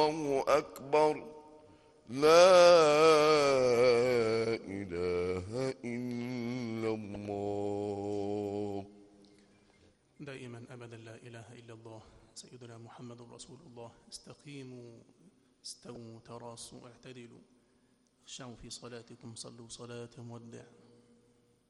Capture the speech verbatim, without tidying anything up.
الله أكبر لا إله إلا الله. دائما أبدا لا إله إلا الله سيدنا محمد رسول الله. استقيموا استووا تراصوا اعتدلوا، اخشعوا في صلاتكم، صلوا صلاة مودع.